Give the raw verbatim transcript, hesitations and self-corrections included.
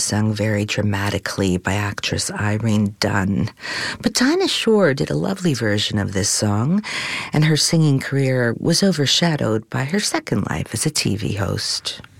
sung very dramatically by actress Irene Dunne. But Dinah Shore did a lovely version of this song, and her singing career was overshadowed by her second life as a T V host.